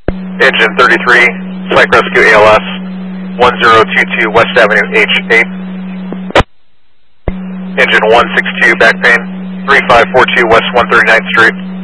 Engine 33, Psych Rescue ALS, 1022 West Avenue H8. Engine 162, back pain, 3542 West 139th Street.